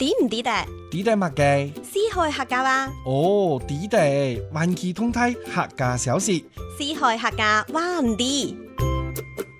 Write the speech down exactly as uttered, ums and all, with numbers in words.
知唔知得？ 知得乜嘅？ 四海客家話。 哦，知得，環球通態客家小事。 四海客家話唔知。